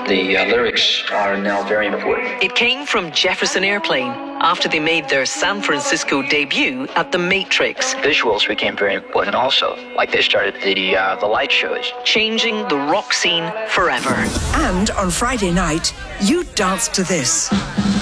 The lyrics are now very important. It came from Jefferson Airplane after they made their San Francisco debut at The Matrix. Visuals became very important also. Like they started the light shows. Changing the rock scene forever. And on Friday night, you danced to this.